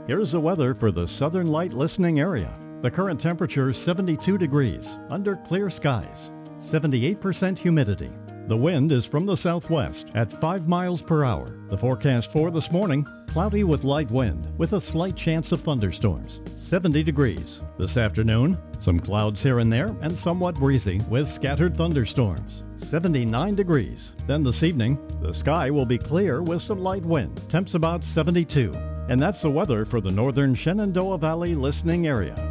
Here's the weather for the Southern Light listening area. The current temperature is 72 degrees under clear skies, 78% humidity. The wind is from the southwest at 5 miles per hour. The forecast for this morning, cloudy with light wind with a slight chance of thunderstorms, 70 degrees. This afternoon, some clouds here and there and somewhat breezy with scattered thunderstorms, 79 degrees. Then this evening, the sky will be clear with some light wind, temps about 72. And that's the weather for the northern Shenandoah Valley listening area.